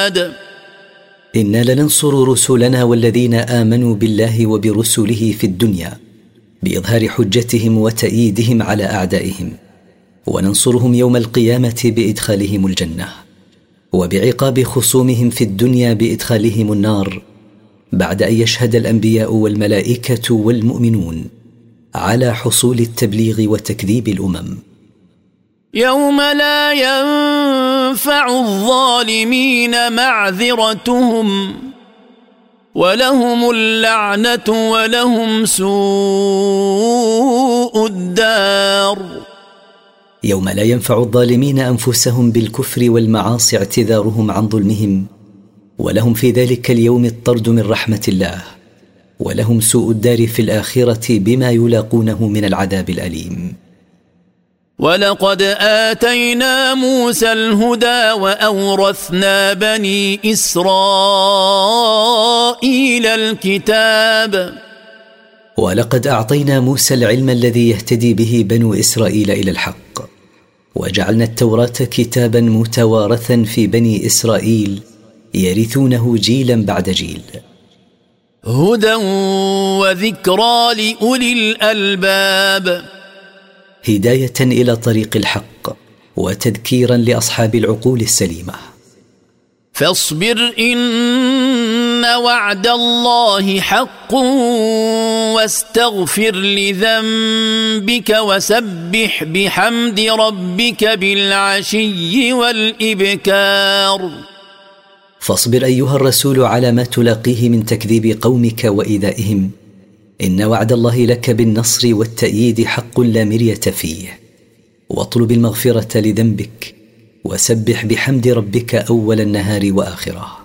إنا لننصر رسلنا والذين آمنوا بالله وبرسله في الدنيا بإظهار حجتهم وتأييدهم على أعدائهم، وننصرهم يوم القيامة بإدخالهم الجنة، وبعقاب خصومهم في الدنيا بإدخالهم النار، بعد أن يشهد الأنبياء والملائكة والمؤمنون على حصول التبليغ وتكذيب الأمم. يوم لا ينفع الظالمين معذرتهم ولهم اللعنة ولهم سوء الدار. يوم لا ينفع الظالمين أنفسهم بالكفر والمعاصي اعتذارهم عن ظلمهم، ولهم في ذلك اليوم الطرد من رحمة الله، ولهم سوء الدار في الآخرة بما يلاقونه من العذاب الأليم. ولقد آتينا موسى الهدى وأورثنا بني إسرائيل الكتاب. ولقد أعطينا موسى العلم الذي يهتدي به بنو إسرائيل إلى الحق، وجعلنا التوراة كتابا متوارثا في بني إسرائيل يرثونه جيلا بعد جيل. هدى وذكرى لأولي الألباب. هداية إلى طريق الحق وتذكيرا لأصحاب العقول السليمة. فاصبر إن وعد الله حق واستغفر لذنبك وسبح بحمد ربك بالعشي والإبكار. فاصبر أيها الرسول على ما تلاقيه من تكذيب قومك وإيذائهم، إن وعد الله لك بالنصر والتأييد حق لا مرية فيه، واطلب المغفرة لذنبك وسبح بحمد ربك أول النهار وآخره.